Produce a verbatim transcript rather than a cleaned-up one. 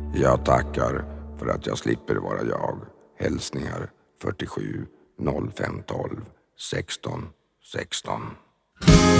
Jag tackar för att jag slipper vara jag. Hälsningar fyrtiosju noll fem tolv sexton sexton.